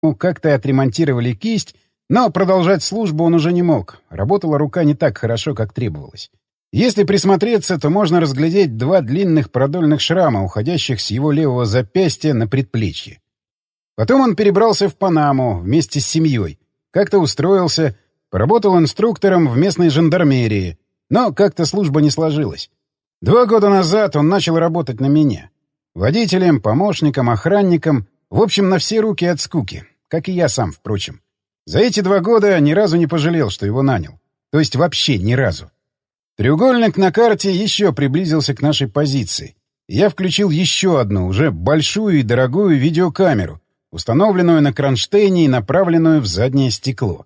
как-то отремонтировали кисть, но продолжать службу он уже не мог. Работала рука не так хорошо, как требовалось. Если присмотреться, то можно разглядеть 2 длинных продольных шрама, уходящих с его левого запястья на предплечье. Потом он перебрался в Панаму вместе с семьей. Как-то устроился, поработал инструктором в местной жандармерии, но как-то служба не сложилась. 2 года назад он начал работать на меня. Водителем, помощником, охранником, в общем, на все руки от скуки, как и я сам, впрочем. За эти 2 года ни разу не пожалел, что его нанял. То есть вообще ни разу. Треугольник на карте еще приблизился к нашей позиции. Я включил еще одну, уже большую и дорогую видеокамеру, установленную на кронштейне и направленную в заднее стекло.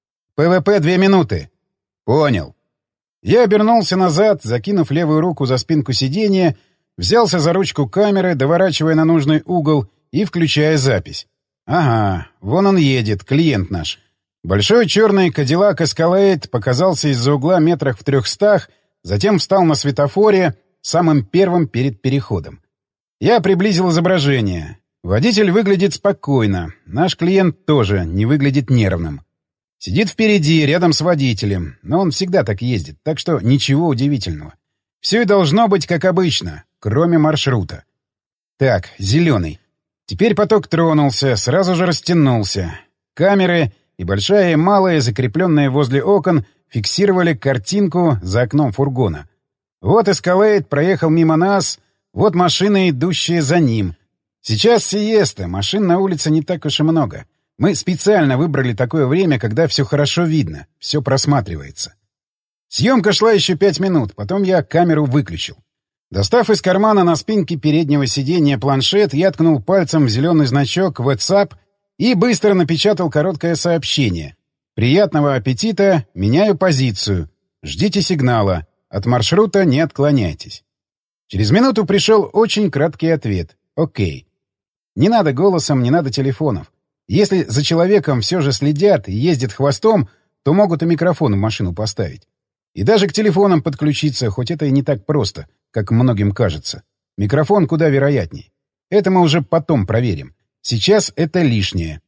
«ПВП 2 минуты». «Понял». Я обернулся назад, закинув левую руку за спинку сиденья, взялся за ручку камеры, доворачивая на нужный угол и включая запись. Ага, вон он едет, клиент наш. Большой черный Cadillac Escalade показался из-за угла метрах в 300, затем встал на светофоре, самым первым перед переходом. Я приблизил изображение. Водитель выглядит спокойно, наш клиент тоже не выглядит нервным. Сидит впереди, рядом с водителем, но он всегда так ездит, так что ничего удивительного. Все и должно быть как обычно, кроме маршрута. Так, зеленый. Теперь поток тронулся, сразу же растянулся. Камеры и большая и малая, закрепленные возле окон, фиксировали картинку за окном фургона. Вот Эскалейд проехал мимо нас, вот машины, идущие за ним. Сейчас сиеста, машин на улице не так уж и много. Мы специально выбрали такое время, когда все хорошо видно, все просматривается. Съемка шла еще 5 минут, потом я камеру выключил. Достав из кармана на спинке переднего сиденья планшет, я ткнул пальцем в зеленый значок WhatsApp и быстро напечатал короткое сообщение. «Приятного аппетита, меняю позицию. Ждите сигнала. От маршрута не отклоняйтесь». Через минуту пришел очень краткий ответ. «Окей». Не надо голосом, не надо телефонов. Если за человеком все же следят и ездят хвостом, то могут и микрофон в машину поставить. И даже к телефонам подключиться, хоть это и не так просто, как многим кажется. Микрофон куда вероятней. Это мы уже потом проверим. Сейчас это лишнее.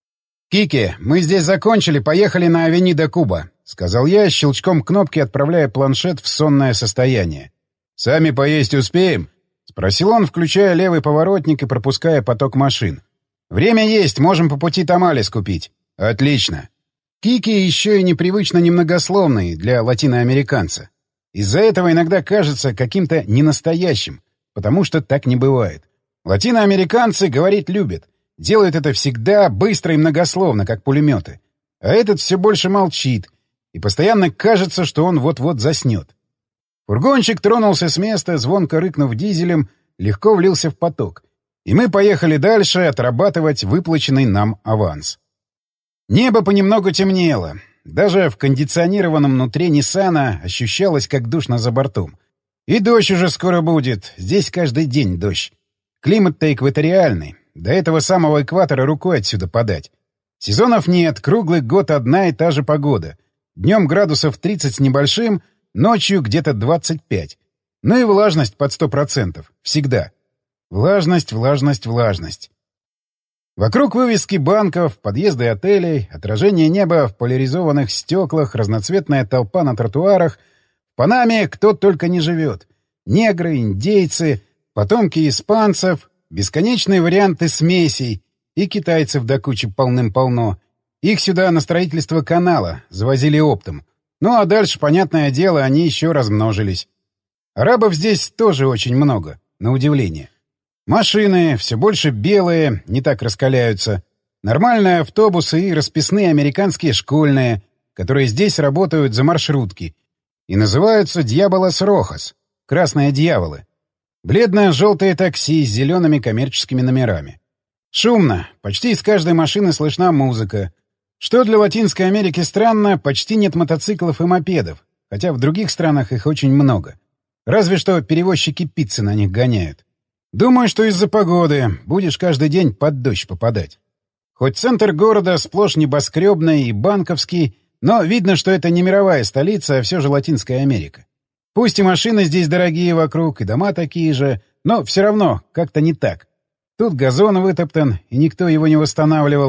«Кики, мы здесь закончили, поехали на Авенида Куба», — сказал я, щелчком кнопки отправляя планшет в сонное состояние. «Сами поесть успеем?» — спросил он, включая левый поворотник и пропуская поток машин. «Время есть, можем по пути тамалес купить». «Отлично». Кики еще и непривычно немногословный для латиноамериканца. Из-за этого иногда кажется каким-то ненастоящим, потому что так не бывает. Латиноамериканцы говорить любят. Делают это всегда быстро и многословно, как пулеметы. А этот все больше молчит, и постоянно кажется, что он вот-вот заснет. Фургончик тронулся с места, звонко рыкнув дизелем, легко влился в поток. И мы поехали дальше отрабатывать выплаченный нам аванс. Небо понемногу темнело. Даже в кондиционированном внутри Ниссана ощущалось, как душно за бортом. И дождь уже скоро будет. Здесь каждый день дождь. Климат-то экваториальный. До этого самого экватора рукой отсюда подать. Сезонов нет, круглый год одна и та же погода. Днем градусов 30 с небольшим, ночью где-то 25. Ну и влажность под 100%. Всегда. Влажность, влажность, влажность. Вокруг вывески банков, подъезды отелей, отражение неба в поляризованных стеклах, разноцветная толпа на тротуарах. В Панаме кто только не живет. Негры, индейцы, потомки испанцев, бесконечные варианты смесей и китайцев до кучи полным-полно. Их сюда на строительство канала завозили оптом. Ну а дальше, понятное дело, они еще размножились. Арабов здесь тоже очень много, на удивление. Машины все больше белые, не так раскаляются. Нормальные автобусы и расписные американские школьные, которые здесь работают за маршрутки. И называются «Дьяволос Рохас» — «Красные дьяволы». Бледно-желтые такси с зелеными коммерческими номерами. Шумно, почти из каждой машины слышна музыка. Что для Латинской Америки странно, почти нет мотоциклов и мопедов, хотя в других странах их очень много. Разве что перевозчики пиццы на них гоняют. Думаю, что из-за погоды будешь каждый день под дождь попадать. Хоть центр города сплошь небоскребный и банковский, но видно, что это не мировая столица, а все же Латинская Америка. Пусть и машины здесь дорогие вокруг, и дома такие же, но все равно как-то не так. Тут газон вытоптан, и никто его не восстанавливал,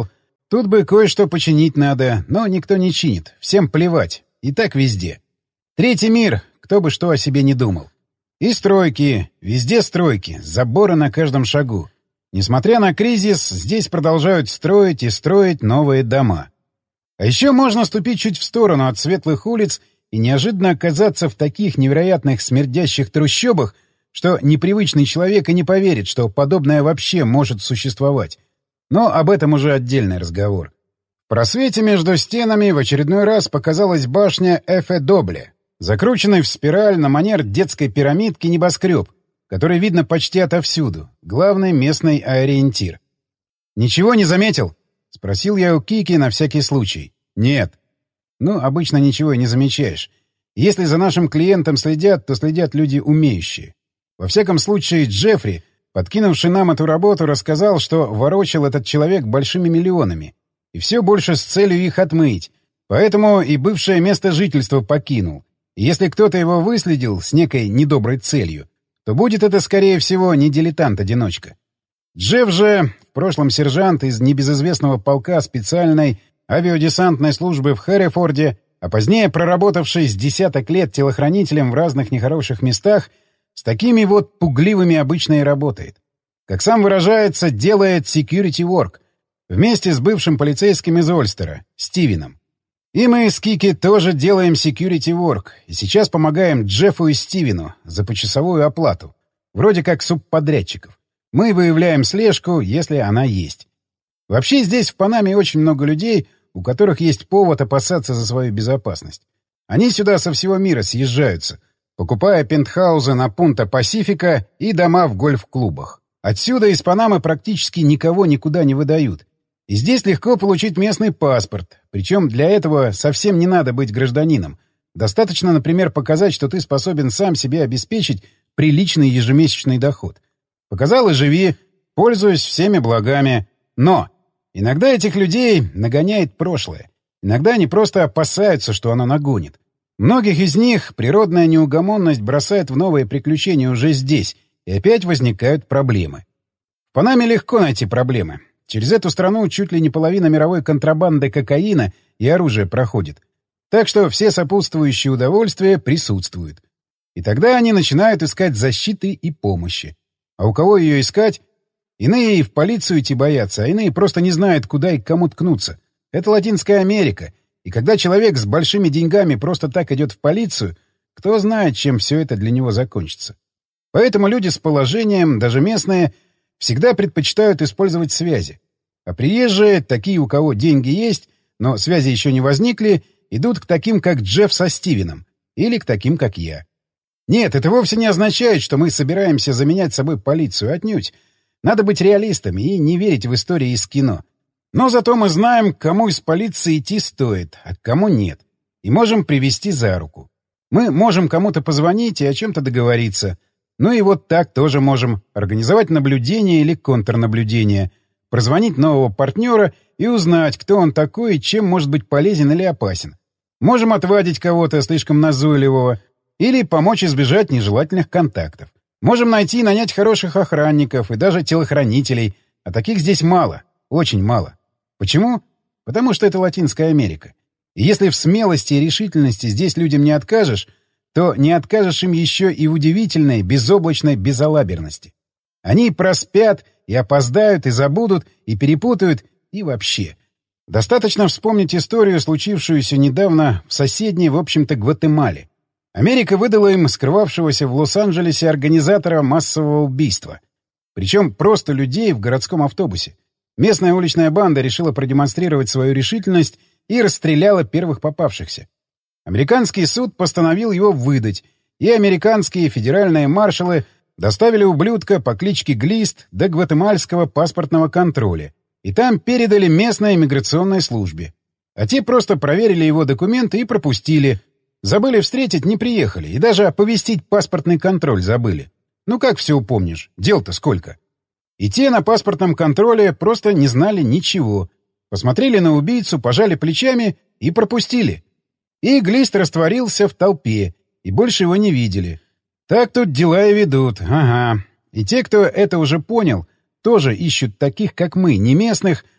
Тут бы кое-что починить надо, но никто не чинит. Всем плевать. И так везде. Третий мир, кто бы что о себе не думал. И стройки, везде стройки, заборы на каждом шагу. Несмотря на кризис, здесь продолжают строить и строить новые дома. А еще можно ступить чуть в сторону от светлых улиц и неожиданно оказаться в таких невероятных смердящих трущобах, что непривычный человек и не поверит, что подобное вообще может существовать. Но об этом уже отдельный разговор. В просвете между стенами в очередной раз показалась башня Эфе-Добле, закрученный в спираль на манер детской пирамидки небоскреб, который видно почти отовсюду, главный местный ориентир. «Ничего не заметил?» — спросил я у Кики на всякий случай. «Нет». Ну, обычно ничего и не замечаешь. Если за нашим клиентом следят, то следят люди умеющие. Во всяком случае, Джеффри, подкинувший нам эту работу, рассказал, что ворочал этот человек большими миллионами. И все больше с целью их отмыть. Поэтому и бывшее место жительства покинул. И если кто-то его выследил с некой недоброй целью, то будет это, скорее всего, не дилетант-одиночка. Джефф же, в прошлом сержант из небезызвестного полка специальной авиадесантной службы в Хэррифорде, а позднее проработавший с десяток лет телохранителем в разных нехороших местах, с такими вот пугливыми обычно и работает. Как сам выражается, делает security work вместе с бывшим полицейским из Ольстера, Стивеном. И мы с Кики тоже делаем security work, и сейчас помогаем Джеффу и Стивену за почасовую оплату, вроде как субподрядчиков. Мы выявляем слежку, если она есть. Вообще здесь в Панаме очень много людей, у которых есть повод опасаться за свою безопасность. Они сюда со всего мира съезжаются, покупая пентхаузы на Пунта-Пасифика и дома в гольф-клубах. Отсюда из Панамы практически никого никуда не выдают. И здесь легко получить местный паспорт, причем для этого совсем не надо быть гражданином. Достаточно, например, показать, что ты способен сам себе обеспечить приличный ежемесячный доход. Показал и живи, пользуясь всеми благами. Но иногда этих людей нагоняет прошлое. Иногда они просто опасаются, что оно нагонит. Многих из них природная неугомонность бросает в новые приключения уже здесь, и опять возникают проблемы. В Панаме легко найти проблемы. Через эту страну чуть ли не половина мировой контрабанды кокаина и оружия проходит. Так что все сопутствующие удовольствия присутствуют. И тогда они начинают искать защиты и помощи. А у кого ее искать? Иные и в полицию идти боятся, а иные просто не знают, куда и к кому ткнуться. Это Латинская Америка. И когда человек с большими деньгами просто так идет в полицию, кто знает, чем все это для него закончится. Поэтому люди с положением, даже местные, всегда предпочитают использовать связи. А приезжие, такие, у кого деньги есть, но связи еще не возникли, идут к таким, как Джефф со Стивеном, или к таким, как я. Нет, это вовсе не означает, что мы собираемся заменять собой полицию, отнюдь. Надо быть реалистами и не верить в истории из кино. Но зато мы знаем, к кому из полиции идти стоит, а к кому нет. И можем привести за руку. Мы можем кому-то позвонить и о чем-то договориться. Ну и вот так тоже можем организовать наблюдение или контрнаблюдение, прозвонить нового партнера и узнать, кто он такой и чем может быть полезен или опасен. Можем отвадить кого-то слишком назойливого или помочь избежать нежелательных контактов. Можем найти и нанять хороших охранников и даже телохранителей, а таких здесь мало, очень мало. Почему? Потому что это Латинская Америка. И если в смелости и решительности здесь людям не откажешь, то не откажешь им еще и в удивительной, безоблачной безалаберности. Они проспят, и опоздают, и забудут, и перепутают, и вообще. Достаточно вспомнить историю, случившуюся недавно в соседней, в общем-то, Гватемале. Америка выдала им скрывавшегося в Лос-Анджелесе организатора массового убийства. Причем просто людей в городском автобусе. Местная уличная банда решила продемонстрировать свою решительность и расстреляла первых попавшихся. Американский суд постановил его выдать, и американские федеральные маршалы доставили ублюдка по кличке Глист до гватемальского паспортного контроля, и там передали местной иммиграционной службе. А те просто проверили его документы и пропустили. Забыли встретить, не приехали, и даже оповестить паспортный контроль забыли. Ну как все упомнишь? Дел-то сколько? И те на паспортном контроле просто не знали ничего. Посмотрели на убийцу, пожали плечами и пропустили. И Глист растворился в толпе, и больше его не видели. Так тут дела и ведут, ага. И те, кто это уже понял, тоже ищут таких, как мы, не местных,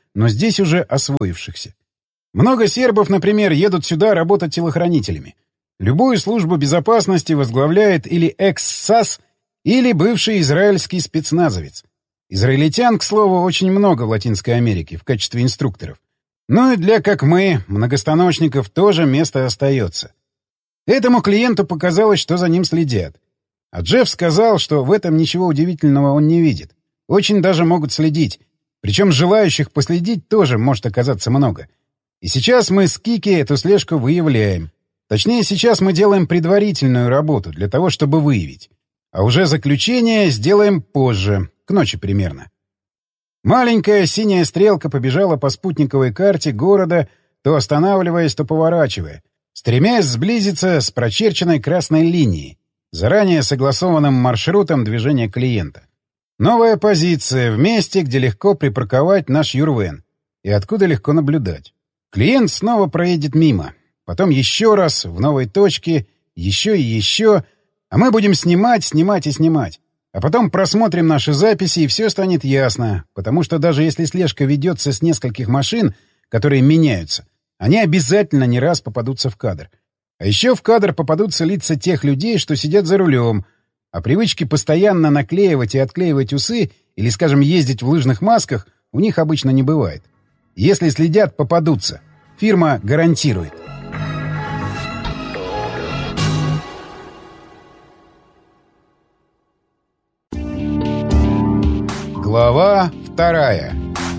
но здесь уже освоившихся. Много сербов, например, едут сюда работать телохранителями. Любую службу безопасности возглавляет или экс-САС, или бывший израильский спецназовец. Израильтян, к слову, очень много в Латинской Америке в качестве инструкторов. Ну и для, как мы, многостаночников тоже место остается. Этому клиенту показалось, что за ним следят. А Джефф сказал, что в этом ничего удивительного он не видит. Очень даже могут следить. Причем желающих последить тоже может оказаться много. И сейчас мы с Кики эту слежку выявляем. Точнее, сейчас мы делаем предварительную работу для того, чтобы выявить. А уже заключение сделаем позже, к ночи примерно. Маленькая синяя стрелка побежала по спутниковой карте города, то останавливаясь, то поворачивая, стремясь сблизиться с прочерченной красной линией, заранее согласованным маршрутом движения клиента. Новая позиция в месте, где легко припарковать наш Юрвен и откуда легко наблюдать. Клиент снова проедет мимо, потом еще раз, в новой точке, еще и еще, а мы будем снимать, снимать и снимать. А потом просмотрим наши записи, и все станет ясно, потому что даже если слежка ведется с нескольких машин, которые меняются, они обязательно не раз попадутся в кадр. А еще в кадр попадутся лица тех людей, что сидят за рулем, а привычки постоянно наклеивать и отклеивать усы или, скажем, ездить в лыжных масках у них обычно не бывает. Если следят, попадутся. Фирма гарантирует. Глава 2.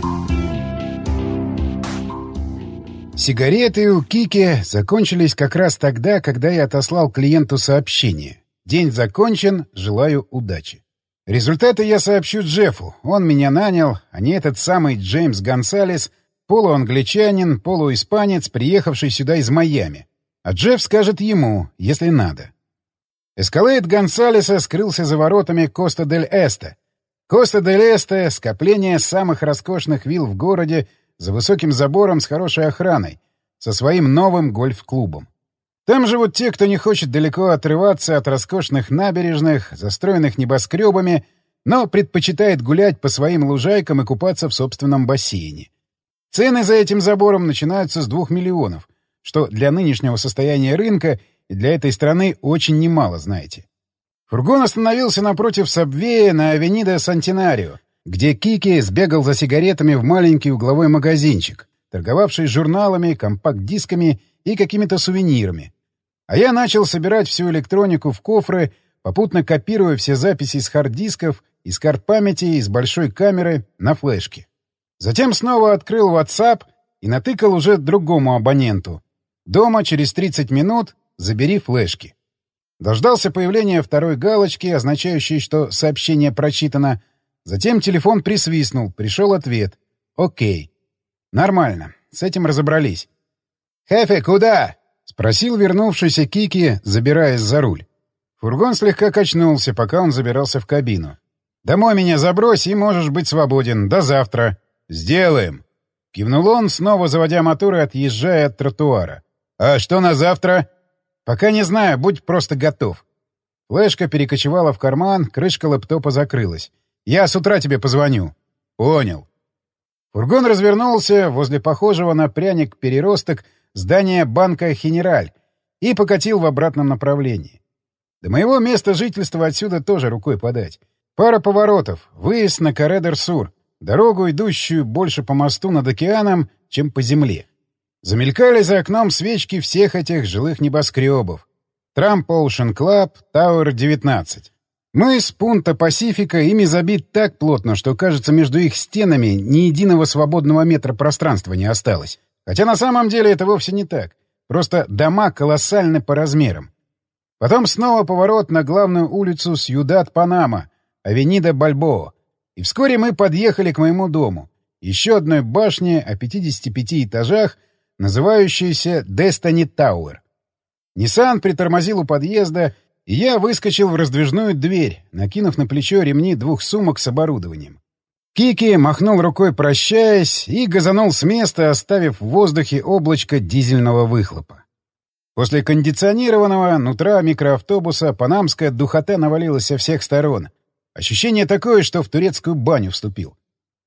Сигареты у Кики закончились как раз тогда, когда я отослал клиенту сообщение. День закончен, желаю удачи. Результаты я сообщу Джеффу. Он меня нанял, а не этот самый Джеймс Гонсалес, полуангличанин, полуиспанец, приехавший сюда из Майами. А Джефф скажет ему, если надо. Эскалейд Гонсалеса скрылся за воротами Коста-дель-Эсте. Коста-дель-Эсте — скопление самых роскошных вилл в городе за высоким забором с хорошей охраной, со своим новым гольф-клубом. Там живут те, кто не хочет далеко отрываться от роскошных набережных, застроенных небоскребами, но предпочитает гулять по своим лужайкам и купаться в собственном бассейне. Цены за этим забором начинаются с 2 миллионов, что для нынешнего состояния рынка и для этой страны очень немало, знаете. Фургон остановился напротив Сабвея на Авенида Сантенарио, где Кики сбегал за сигаретами в маленький угловой магазинчик, торговавший журналами, компакт-дисками и какими-то сувенирами. А я начал собирать всю электронику в кофры, попутно копируя все записи с хард-дисков, из карт памяти, из большой камеры на флешке. Затем снова открыл WhatsApp и натыкал уже другому абоненту. «Дома через 30 минут забери флешки». Дождался появления второй галочки, означающей, что сообщение прочитано. Затем телефон присвистнул, пришел ответ. «Окей». «Нормально, с этим разобрались». «Хефе, куда?» — спросил вернувшийся Кики, забираясь за руль. Фургон слегка качнулся, пока он забирался в кабину. «Домой меня забрось, и можешь быть свободен. До завтра». «Сделаем!» — кивнул он, снова заводя мотор и отъезжая от тротуара. «А что на завтра?» «Пока не знаю, будь просто готов». Флешка перекочевала в карман, крышка лэптопа закрылась. «Я с утра тебе позвоню». «Понял». Фургон развернулся возле похожего на пряник-переросток здания банка «Хенераль» и покатил в обратном направлении. До моего места жительства отсюда тоже рукой подать. Пара поворотов, выезд на Каре-дер-Сур, дорогу, идущую больше по мосту над океаном, чем по земле. Замелькали за окном свечки всех этих жилых небоскребов. Трамп Оушен Клаб, Тауэр 19. Мыс Пунта Пасифика ими забит так плотно, что, кажется, между их стенами ни единого свободного метра пространства не осталось. Хотя на самом деле это вовсе не так. Просто дома колоссальны по размерам. Потом снова поворот на главную улицу Сьюдад-Панама, Авенида Бальбоа. И вскоре мы подъехали к моему дому. Еще одной башне о 55 этажах, называющейся Destiny Tower. Ниссан притормозил у подъезда, и я выскочил в раздвижную дверь, накинув на плечо ремни 2 сумок с оборудованием. Кики махнул рукой, прощаясь, и газанул с места, оставив в воздухе облачко дизельного выхлопа. После кондиционированного нутра микроавтобуса панамская духота навалилась со всех сторон. Ощущение такое, что в турецкую баню вступил.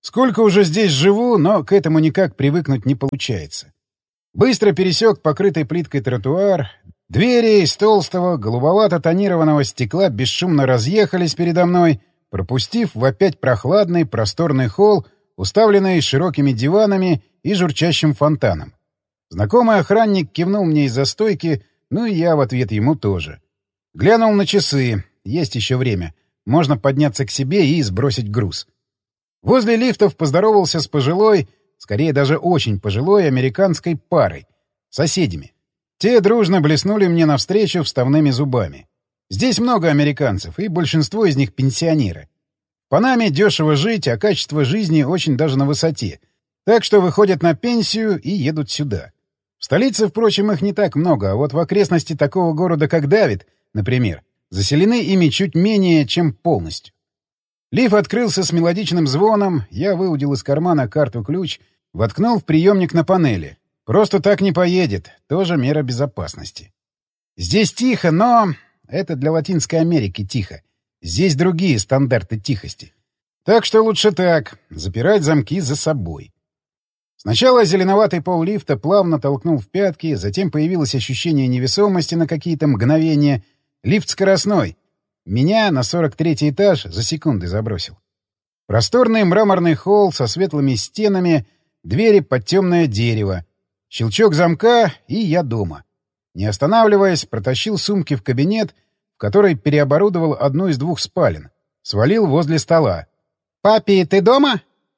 Сколько уже здесь живу, но к этому никак привыкнуть не получается. Быстро пересек покрытый плиткой тротуар. Двери из толстого, голубовато-тонированного стекла бесшумно разъехались передо мной, пропустив в опять прохладный, просторный холл, уставленный широкими диванами и журчащим фонтаном. Знакомый охранник кивнул мне из-за стойки, ну и я в ответ ему тоже. Глянул на часы. Есть еще время. Можно подняться к себе и сбросить груз. Возле лифтов поздоровался с пожилой, скорее даже очень пожилой, американской парой, соседями. Те дружно блеснули мне навстречу вставными зубами. Здесь много американцев, и большинство из них пенсионеры. В Панаме дешево жить, а качество жизни очень даже на высоте. Так что выходят на пенсию и едут сюда. В столице, впрочем, их не так много, а вот в окрестности такого города, как Давид, например, заселены ими чуть менее, чем полностью. Лифт открылся с мелодичным звоном, я выудил из кармана карту-ключ, воткнул в приемник на панели. Просто так не поедет, тоже мера безопасности. Здесь тихо, но... Это для Латинской Америки тихо. Здесь другие стандарты тихости. Так что лучше так, запирать замки за собой. Сначала зеленоватый пол лифта плавно толкнул в пятки, затем появилось ощущение невесомости на какие-то мгновения. Лифт скоростной. Меня на 43-й этаж за секунды забросил. Просторный мраморный холл со светлыми стенами, двери под темное дерево. Щелчок замка, и я дома. Не останавливаясь, протащил сумки в кабинет, в который переоборудовал одну из двух спален. Свалил возле стола. «Папи, ты дома?»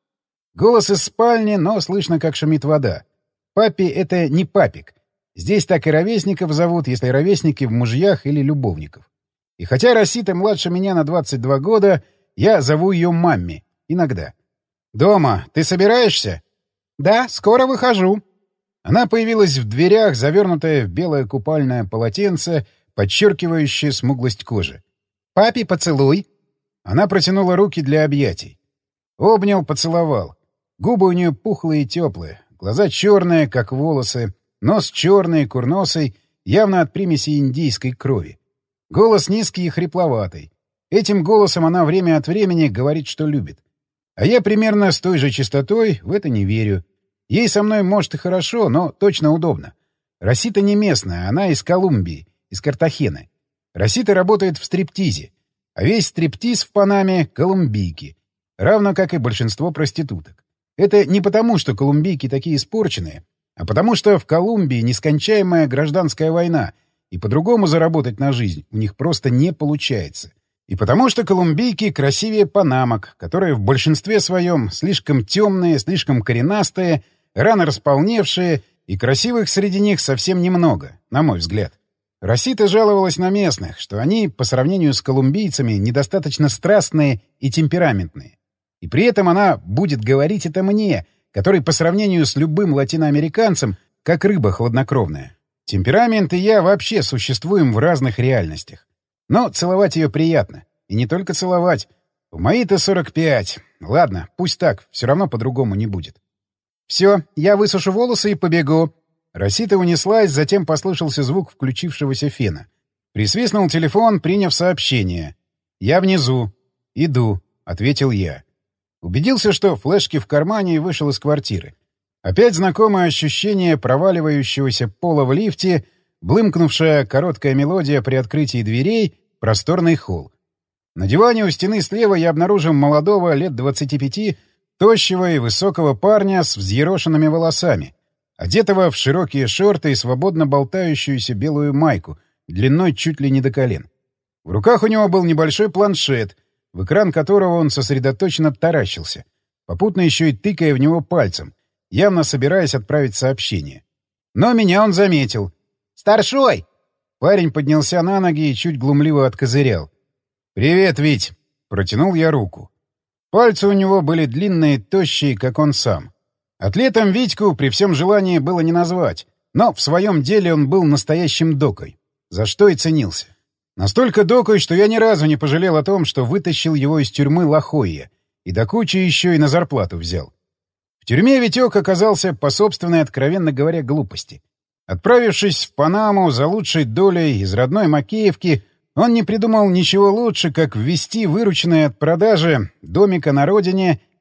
Голос из спальни, но слышно, как шумит вода. Папи — это не папик. Здесь так и ровесников зовут, если ровесники в мужьях или любовников. И хотя Росита младше меня на 22 года, я зову ее мамми. Иногда. «Дома. Ты собираешься?» «Да, скоро выхожу». Она появилась в дверях, завернутая в белое купальное полотенце, подчеркивающее смуглость кожи. «Папе поцелуй». Она протянула руки для объятий. Обнял, поцеловал. Губы у нее пухлые и теплые, глаза черные, как волосы, нос черный, курносый, явно от примеси индийской крови. Голос низкий и хрипловатый. Этим голосом она время от времени говорит, что любит. А я примерно с той же частотой в это не верю. Ей со мной, может, и хорошо, но точно удобно. Росита не местная, она из Колумбии, из Картахены. Росита работает в стриптизе, а весь стриптиз в Панаме — колумбийки, равно как и большинство проституток. Это не потому, что колумбийки такие испорченные, а потому что в Колумбии нескончаемая гражданская война, и по-другому заработать на жизнь у них просто не получается. И потому что колумбийки красивее панамок, которые в большинстве своем слишком темные, слишком коренастые, рано располневшие, и красивых среди них совсем немного, на мой взгляд. Росита жаловалась на местных, что они, по сравнению с колумбийцами, недостаточно страстные и темпераментные. И при этом она будет говорить это мне, который по сравнению с любым латиноамериканцем, как рыба хладнокровная. Темперамент и я вообще существуем в разных реальностях. Но целовать ее приятно. И не только целовать. В мои-то 45. Ладно, пусть так, все равно по-другому не будет. Все, я высушу волосы и побегу. Росита унеслась, затем послышался звук включившегося фена. Присвистнул телефон, приняв сообщение. «Я внизу. Иду», — ответил я. Убедился, что флешки в кармане, и вышел из квартиры. Опять знакомое ощущение проваливающегося пола в лифте, блымкнувшая короткая мелодия при открытии дверей, просторный холл. На диване у стены слева я обнаружил молодого, лет 25, тощего и высокого парня с взъерошенными волосами, одетого в широкие шорты и свободно болтающуюся белую майку, длиной чуть ли не до колен. В руках у него был небольшой планшет, в экран которого он сосредоточенно таращился, попутно еще и тыкая в него пальцем, явно собираясь отправить сообщение. Но меня он заметил. «Старшой!» Парень поднялся на ноги и чуть глумливо откозырял. «Привет, Вить!» — протянул я руку. Пальцы у него были длинные, тощие, как он сам. Атлетом Витьку при всем желании было не назвать, но в своем деле он был настоящим докой, за что и ценился. Настолько докой, что я ни разу не пожалел о том, что вытащил его из тюрьмы Лахойя, и до кучи еще и на зарплату взял. В тюрьме Витек оказался по собственной, откровенно говоря, глупости. Отправившись в Панаму за лучшей долей из родной Макеевки, он не придумал ничего лучше, как ввести вырученные от продажи домика на родине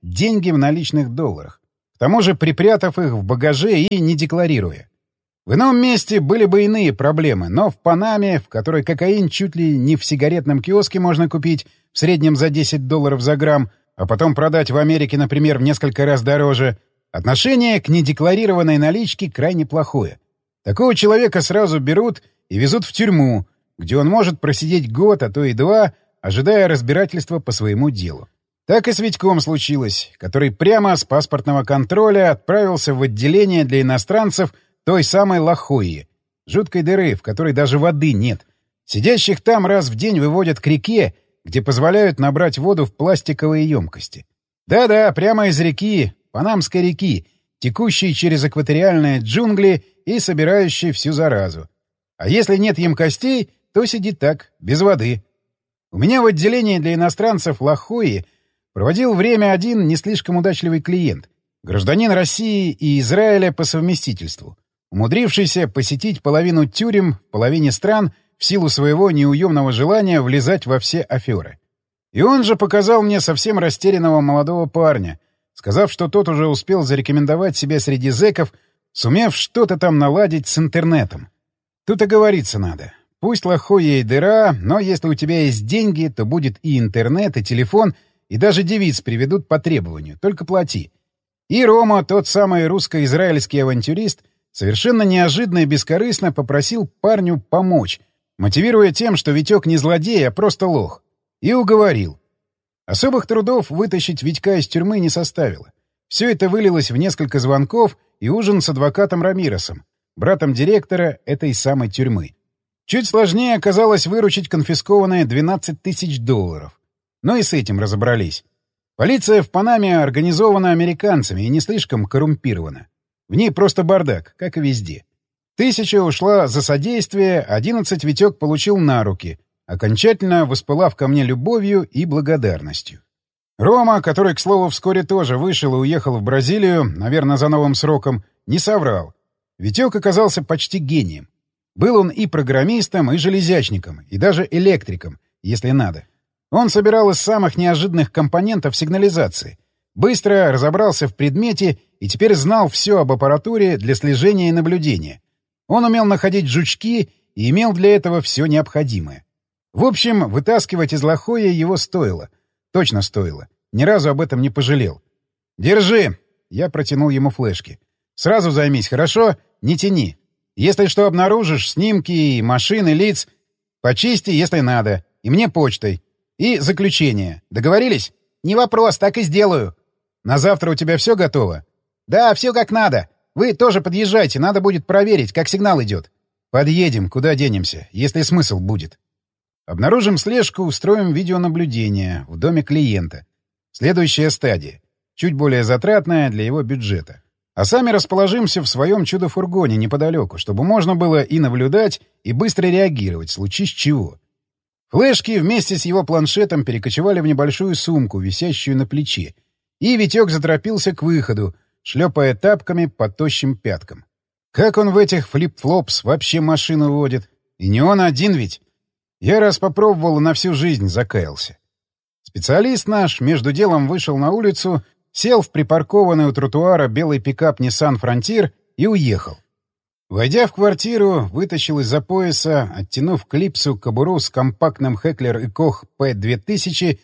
деньги в наличных долларах. К тому же припрятав их в багаже и не декларируя. В ином месте были бы иные проблемы, но в Панаме, в которой кокаин чуть ли не в сигаретном киоске можно купить в среднем за $10 за грамм, а потом продать в Америке, например, в несколько раз дороже, отношение к недекларированной наличке крайне плохое. Такого человека сразу берут и везут в тюрьму, где он может просидеть год, а то и 2, ожидая разбирательства по своему делу. Так и с Витьком случилось, который прямо с паспортного контроля отправился в отделение для иностранцев той самой Лохойи, жуткой дыры, в которой даже воды нет. Сидящих там раз в день выводят к реке, где позволяют набрать воду в пластиковые емкости. Да-да, прямо из реки, Панамской реки, текущей через экваториальные джунгли и собирающей всю заразу. А если нет емкостей, то сидит так, без воды. У меня в отделении для иностранцев Лохойи проводил время один не слишком удачливый клиент, гражданин России и Израиля по совместительству, умудрившийся посетить половину тюрем в половине стран в силу своего неуемного желания влезать во все аферы. И он же показал мне совсем растерянного молодого парня, сказав, что тот уже успел зарекомендовать себя среди зэков, сумев что-то там наладить с интернетом. Тут оговориться надо. Пусть Лохойя и дыра, но если у тебя есть деньги, то будет и интернет, и телефон, и даже девиц приведут по требованию, только плати. И Рома, тот самый русско-израильский авантюрист, совершенно неожиданно и бескорыстно попросил парню помочь, мотивируя тем, что Витек не злодей, а просто лох. И уговорил. Особых трудов вытащить Витька из тюрьмы не составило. Все это вылилось в несколько звонков и ужин с адвокатом Рамиросом, братом директора этой самой тюрьмы. Чуть сложнее оказалось выручить конфискованные $12 тысяч. Но и с этим разобрались. Полиция в Панаме организована американцами и не слишком коррумпирована. В ней просто бардак, как и везде. 1000 ушла за содействие, 11 Витек получил на руки, окончательно воспылав ко мне любовью и благодарностью. Рома, который, к слову, вскоре тоже вышел и уехал в Бразилию, наверное, за новым сроком, не соврал. Витек оказался почти гением. Был он и программистом, и железячником, и даже электриком, если надо. Он собирал из самых неожиданных компонентов сигнализации, быстро разобрался в предмете и теперь знал все об аппаратуре для слежения и наблюдения. Он умел находить жучки и имел для этого все необходимое. В общем, вытаскивать из Лохойи его стоило. Точно стоило. Ни разу об этом не пожалел. «Держи!» — я протянул ему флешки. «Сразу займись, хорошо? Не тяни. Если что обнаружишь, снимки и машины, лиц, почисти, если надо. И мне почтой. И заключение. Договорились? Не вопрос, так и сделаю. На завтра у тебя все готово? Да, все как надо. Вы тоже подъезжайте, надо будет проверить, как сигнал идет. Подъедем, куда денемся, если смысл будет. Обнаружим слежку, устроим видеонаблюдение в доме клиента. Следующая стадия. Чуть более затратная для его бюджета. А сами расположимся в своем чудо-фургоне неподалеку, чтобы можно было и наблюдать, и быстро реагировать, случись чего. Флешки вместе с его планшетом перекочевали в небольшую сумку, висящую на плече, и Витек заторопился к выходу, шлепая тапками по тощим пяткам. Как он в этих флип-флопс вообще машину водит? И не он один ведь. Я раз попробовал и на всю жизнь закаялся. Специалист наш между делом вышел на улицу, сел в припаркованный у тротуара белый пикап Nissan Frontier и уехал. Войдя в квартиру, вытащил из-за пояса, оттянув клипсу кобуру с компактным Heckler & Koch P2000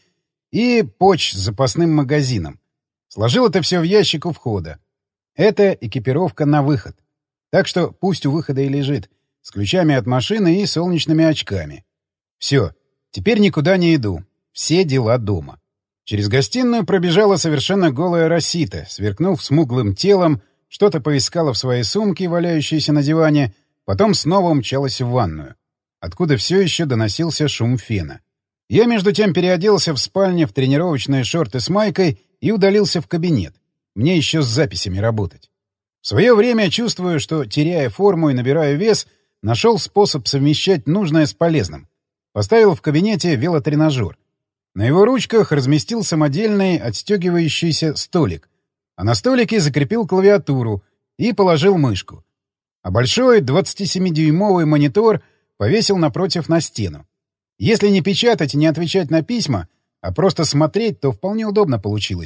и поч с запасным магазином. Сложил это все в ящик у входа. Это экипировка на выход. Так что пусть у выхода и лежит, с ключами от машины и солнечными очками. Все, теперь никуда не иду. Все дела дома. Через гостиную пробежала совершенно голая Росита, сверкнув смуглым телом, что-то поискала в своей сумке, валяющейся на диване, потом снова умчалась в ванную, откуда все еще доносился шум фена. Я, между тем, переоделся в спальне в тренировочные шорты с майкой и удалился в кабинет. Мне еще с записями работать. В свое время, чувствую, что, теряя форму и набирая вес, нашел способ совмещать нужное с полезным. Поставил в кабинете велотренажер. На его ручках разместил самодельный отстегивающийся столик, а на столике закрепил клавиатуру и положил мышку. А большой 27-дюймовый монитор повесил напротив на стену. Если не печатать и не отвечать на письма, а просто смотреть, то вполне удобно получилось.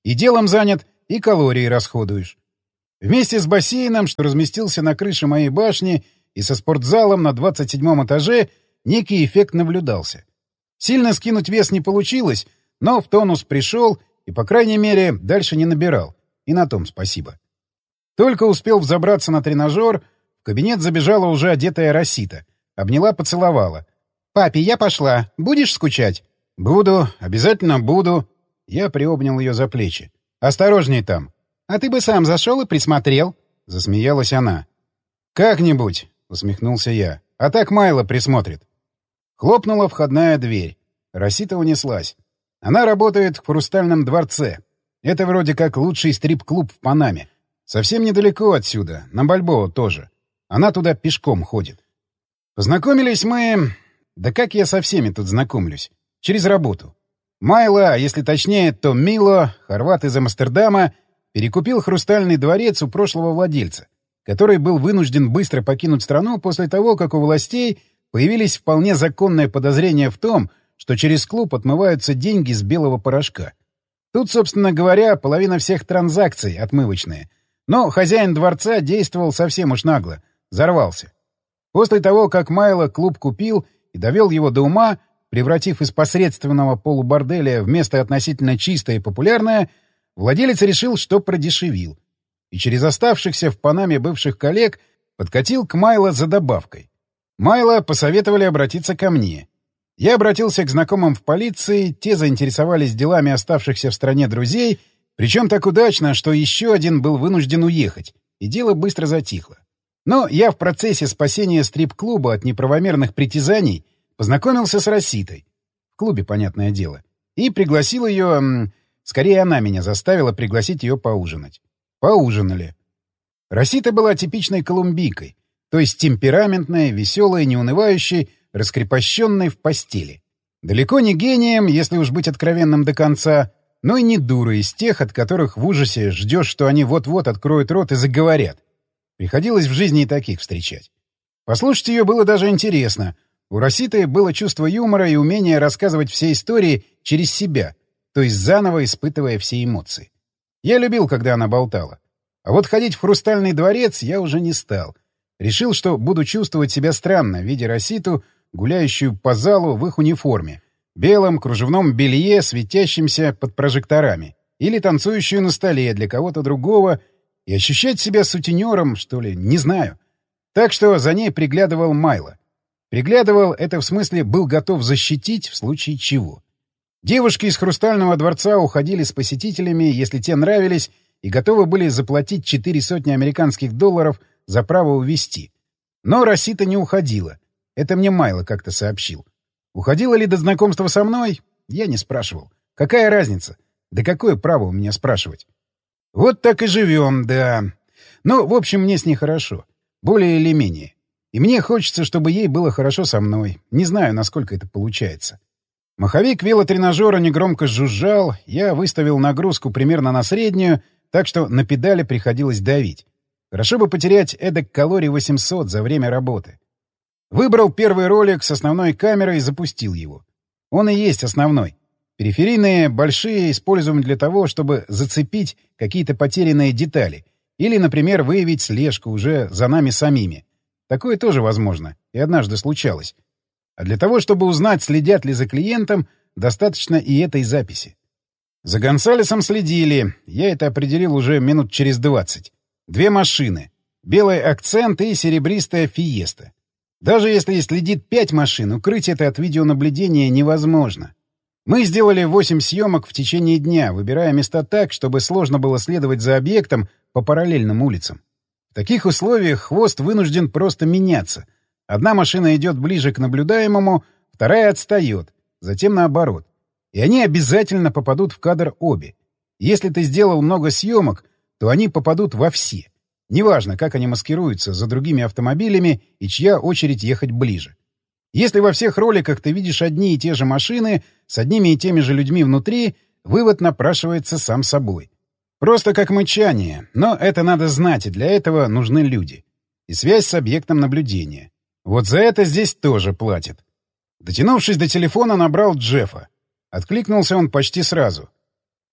И делом занят, и калории расходуешь. Вместе с бассейном, что разместился на крыше моей башни, и со спортзалом на 27-м этаже некий эффект наблюдался. Сильно скинуть вес не получилось, но в тонус пришел и, по крайней мере, дальше не набирал. И на том спасибо. Только успел взобраться на тренажер, в кабинет забежала уже одетая Росита. Обняла, поцеловала. «Папе, я пошла. Будешь скучать?» «Буду. Обязательно буду». Я приобнял ее за плечи. «Осторожней там». «А ты бы сам зашел и присмотрел?» — засмеялась она. «Как-нибудь», — усмехнулся я. «А так Майло присмотрит». Хлопнула входная дверь. Росита унеслась. Она работает в «Хрустальном дворце». Это вроде как лучший стрип-клуб в Панаме. Совсем недалеко отсюда, на Бальбоа тоже. Она туда пешком ходит. Познакомились мы... Да как я со всеми тут знакомлюсь? Через работу. Майло, а если точнее, то Мило, хорват из Амстердама, перекупил «Хрустальный дворец» у прошлого владельца, который был вынужден быстро покинуть страну после того, как у властей появились вполне законные подозрения в том, что через клуб отмываются деньги с белого порошка. Тут, собственно говоря, половина всех транзакций отмывочные. Но хозяин дворца действовал совсем уж нагло. Взорвался. После того, как Майло клуб купил и довел его до ума, превратив из посредственного полуборделя в место относительно чистое и популярное, владелец решил, что продешевил. И через оставшихся в Панаме бывших коллег подкатил к Майло за добавкой. Майло посоветовали обратиться ко мне. Я обратился к знакомым в полиции, те заинтересовались делами оставшихся в стране друзей, причем так удачно, что еще один был вынужден уехать, и дело быстро затихло. Но я в процессе спасения стрип-клуба от неправомерных притязаний познакомился с Роситой. В клубе, понятное дело. И пригласил ее... Скорее, она меня заставила пригласить ее поужинать. Поужинали. Росита была типичной колумбийкой, то есть темпераментной, веселой, неунывающей, раскрепощенной в постели. Далеко не гением, если уж быть откровенным до конца, но и не дурой из тех, от которых в ужасе ждешь, что они вот-вот откроют рот и заговорят. Приходилось в жизни и таких встречать. Послушать ее было даже интересно. У Роситы было чувство юмора и умение рассказывать все истории через себя, то есть заново испытывая все эмоции. Я любил, когда она болтала. А вот ходить в «Хрустальный дворец» я уже не стал. Решил, что буду чувствовать себя странно, видя Роситу, гуляющую по залу в их униформе, белом кружевном белье, светящемся под прожекторами, или танцующую на столе для кого-то другого, и ощущать себя сутенером, что ли, не знаю. Так что за ней приглядывал Майло. Приглядывал — это в смысле был готов защитить в случае чего. Девушки из «Хрустального дворца» уходили с посетителями, если те нравились, и готовы были заплатить 400 американских долларов за право увезти. Но Росита не уходила. Это мне Майло как-то сообщил. Уходила ли до знакомства со мной? Я не спрашивал. Какая разница? Да какое право у меня спрашивать? Вот так и живем, да. Ну, в общем, мне с ней хорошо. Более или менее. И мне хочется, чтобы ей было хорошо со мной. Не знаю, насколько это получается. Маховик велотренажера негромко жужжал, я выставил нагрузку примерно на среднюю, так что на педали приходилось давить. Хорошо бы потерять эдак калорий 800 за время работы. Выбрал первый ролик с основной камерой и запустил его. Он и есть основной. Периферийные большие используем для того, чтобы зацепить какие-то потерянные детали или, например, выявить слежку уже за нами самими. Такое тоже возможно, и однажды случалось. А для того, чтобы узнать, следят ли за клиентом, достаточно и этой записи. За Гонсалесом следили, я это определил уже минут через 20. 2 машины. Белый «Акцент» и серебристая «Фиеста». Даже если следит 5 машин, укрыть это от видеонаблюдения невозможно. Мы сделали 8 съемок в течение дня, выбирая места так, чтобы сложно было следовать за объектом по параллельным улицам. В таких условиях хвост вынужден просто меняться. Одна машина идет ближе к наблюдаемому, вторая отстает, затем наоборот. И они обязательно попадут в кадр обе. Если ты сделал много съемок, то они попадут во все. Неважно, как они маскируются за другими автомобилями и чья очередь ехать ближе. Если во всех роликах ты видишь одни и те же машины с одними и теми же людьми внутри, вывод напрашивается сам собой. Просто как мычание, но это надо знать, и для этого нужны люди. И связь с объектом наблюдения. Вот за это здесь тоже платят. Дотянувшись до телефона, набрал Джеффа. Откликнулся он почти сразу.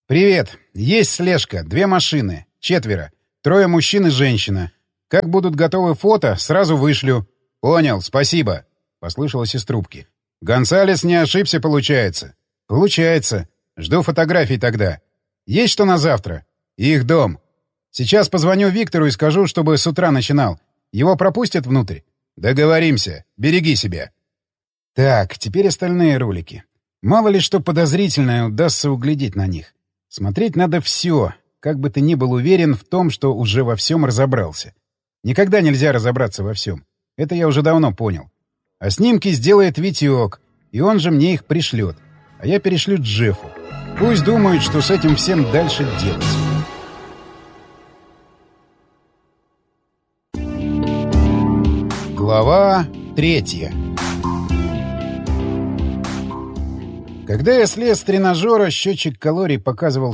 «Привет. Есть слежка. 2 машины. 4. 3 мужчин и женщина. Как будут готовы фото, сразу вышлю». «Понял, спасибо», — послышалось из трубки. «Гонсалес не ошибся, получается?» «Получается. Жду фотографий тогда. Есть что на завтра?» «Их дом. Сейчас позвоню Виктору и скажу, чтобы с утра начинал. Его пропустят внутрь?» «Договоримся. Береги себя». Так, теперь остальные ролики. Мало ли что подозрительное удастся углядеть на них. Смотреть надо все, как бы ты ни был уверен в том, что уже во всем разобрался. Никогда нельзя разобраться во всем. Это я уже давно понял. А снимки сделает Витек, и он же мне их пришлет. А я перешлю Джеффу. Пусть думают, что с этим всем дальше делать. Глава 3. Когда я слез с тренажера, счетчик калорий показывал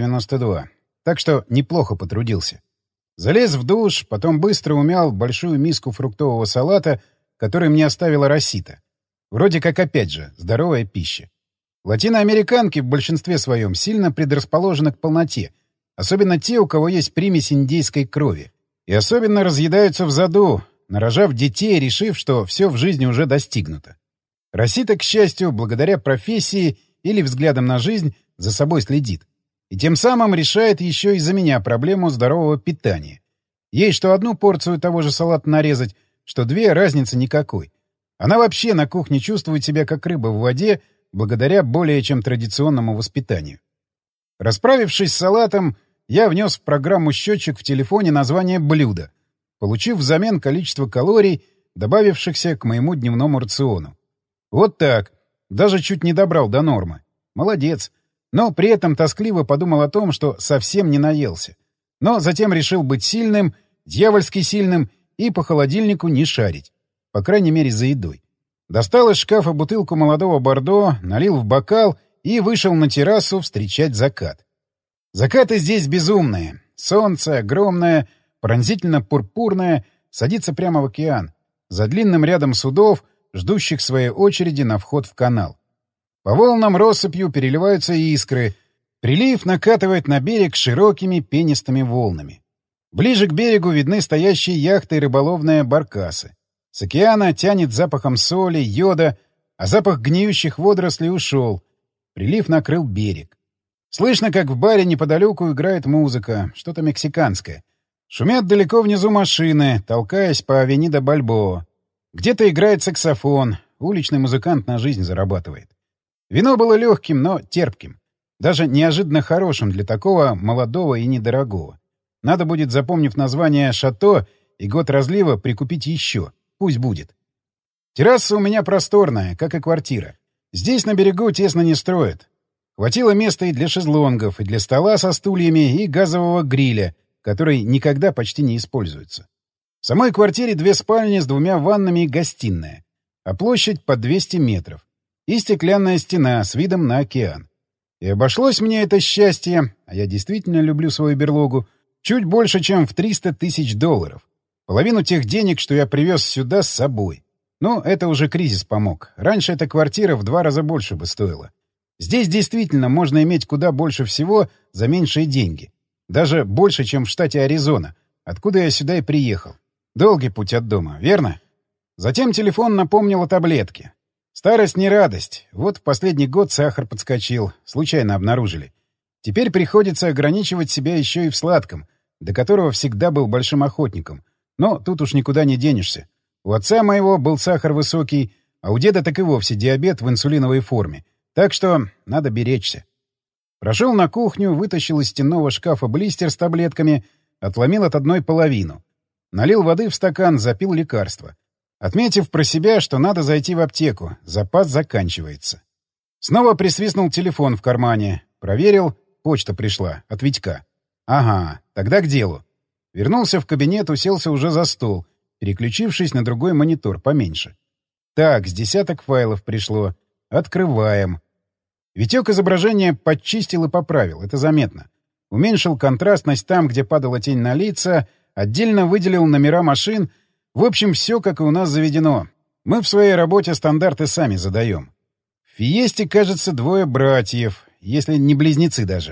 692. Так что неплохо потрудился. Залез в душ, потом быстро умял большую миску фруктового салата, который мне оставила Росита. Вроде как, опять же, здоровая пища. Латиноамериканки в большинстве своем сильно предрасположены к полноте, особенно те, у кого есть примесь индейской крови. И особенно разъедаются в заду, нарожав детей, решив, что все в жизни уже достигнуто. Росита, к счастью, благодаря профессии или взглядам на жизнь, за собой следит. И тем самым решает еще и за меня проблему здорового питания. Ей что одну порцию того же салата нарезать, что 2 — разницы никакой. Она вообще на кухне чувствует себя как рыба в воде, благодаря более чем традиционному воспитанию. Расправившись с салатом, я внес в программу счетчик в телефоне название блюда, получив взамен количество калорий, добавившихся к моему дневному рациону. Вот так. Даже чуть не добрал до нормы. Молодец. Но при этом тоскливо подумал о том, что совсем не наелся. Но затем решил быть сильным, дьявольски сильным, и по холодильнику не шарить. По крайней мере, за едой. Достал из шкафа бутылку молодого бордо, налил в бокал и вышел на террасу встречать закат. Закаты здесь безумные. Солнце огромное, пронзительно-пурпурное, садится прямо в океан. За длинным рядом судов, ждущих своей очереди на вход в канал. По волнам россыпью переливаются искры. Прилив накатывает на берег широкими пенистыми волнами. Ближе к берегу видны стоящие яхты и рыболовные баркасы. С океана тянет запахом соли, йода, а запах гниющих водорослей ушел. Прилив накрыл берег. Слышно, как в баре неподалеку играет музыка, что-то мексиканское. Шумят далеко внизу машины, толкаясь по авенида Бальбоа. Где-то играет саксофон, уличный музыкант на жизнь зарабатывает. Вино было легким, но терпким. Даже неожиданно хорошим для такого молодого и недорогого. Надо будет, запомнив название «Шато» и год разлива, прикупить еще. Пусть будет. Терраса у меня просторная, как и квартира. Здесь на берегу тесно не строят. Хватило места и для шезлонгов, и для стола со стульями, и газового гриля, который никогда почти не используется. В самой квартире 2 спальни с 2 ваннами и гостиная, а площадь по 200 метров. И стеклянная стена с видом на океан. И обошлось мне это счастье, а я действительно люблю свою берлогу, чуть больше, чем в $300 000. Половину тех денег, что я привез сюда с собой. Но это уже кризис помог. Раньше эта квартира в 2 раза больше бы стоила. Здесь действительно можно иметь куда больше всего за меньшие деньги. Даже больше, чем в штате Аризона, откуда я сюда и приехал. Долгий путь от дома, верно? Затем телефон напомнил о таблетке. Старость не радость. Вот в последний год сахар подскочил. Случайно обнаружили. Теперь приходится ограничивать себя еще и в сладком, до которого всегда был большим охотником. Но тут уж никуда не денешься. У отца моего был сахар высокий, а у деда так и вовсе диабет в инсулиновой форме. Так что надо беречься. Прошел на кухню, вытащил из стенного шкафа блистер с таблетками, отломил от одной половину. Налил воды в стакан, запил лекарство. Отметив про себя, что надо зайти в аптеку, запас заканчивается. Снова присвистнул телефон в кармане. Проверил, почта пришла, от Витька. Ага, тогда к делу. Вернулся в кабинет, уселся уже за стол, переключившись на другой монитор, поменьше. Так, с 10 файлов пришло. Открываем. Витек изображение подчистил и поправил, это заметно. Уменьшил контрастность там, где падала тень на лица, отдельно выделил номера машин. В общем, все, как и у нас заведено. Мы в своей работе стандарты сами задаем. В Фиесте, кажется, 2 братьев, если не близнецы даже.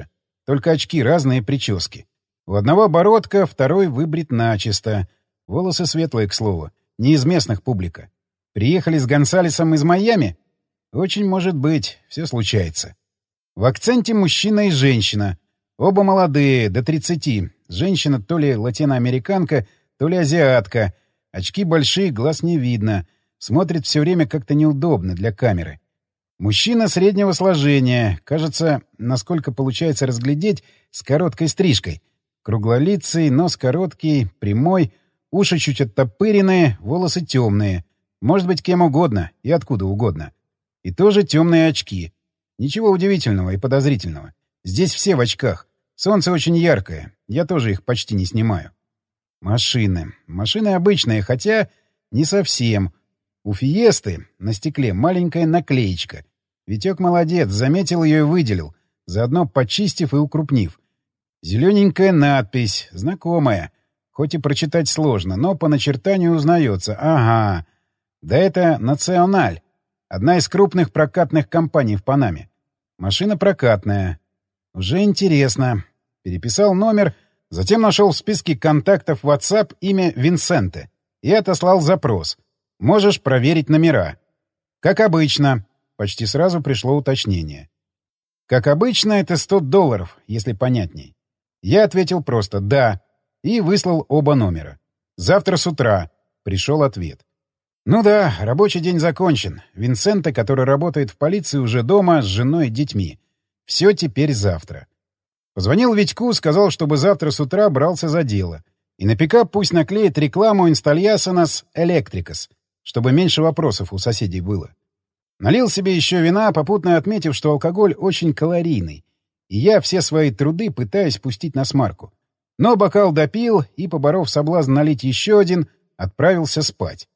только очки разные прически. У одного бородка, второй выбрит начисто. Волосы светлые, к слову. Не из местных публика. Приехали с Гонсалесом из Майами? Очень может быть, все случается. В акценте мужчина и женщина. Оба молодые, до 30. Женщина то ли латиноамериканка, то ли азиатка. Очки большие, глаз не видно. Смотрит все время как-то неудобно для камеры. Мужчина среднего сложения. Кажется, насколько получается разглядеть, с короткой стрижкой. Круглолицый, нос короткий, прямой, уши чуть оттопыренные, волосы темные. Может быть, кем угодно и откуда угодно. И тоже темные очки. Ничего удивительного и подозрительного. Здесь все в очках. Солнце очень яркое. Я тоже их почти не снимаю. Машины. Машины обычные, хотя не совсем. У Фиесты на стекле маленькая наклеечка. Витек молодец, заметил ее и выделил, заодно почистив и укрупнив. Зелененькая надпись, знакомая. Хоть и прочитать сложно, но по начертанию узнается. Ага. Да это «Националь». Одна из крупных прокатных компаний в Панаме. Машина прокатная. Уже интересно. Переписал номер, затем нашел в списке контактов WhatsApp имя Винсенте и отослал запрос. Можешь проверить номера. Как обычно. Почти сразу пришло уточнение. Как обычно, это $100, если понятней. Я ответил просто «да» и выслал оба номера. Завтра с утра. Пришел ответ. Ну да, рабочий день закончен. Винсенте, который работает в полиции, уже дома с женой и детьми. Все теперь завтра. Позвонил Витьку, сказал, чтобы завтра с утра брался за дело. И на пикап пусть наклеит рекламу «Инстальясонас Электрикас», чтобы меньше вопросов у соседей было. Налил себе еще вина, попутно отметив, что алкоголь очень калорийный, и я все свои труды пытаюсь пустить на смарку. Но бокал допил и, поборов соблазн налить еще один, отправился спать.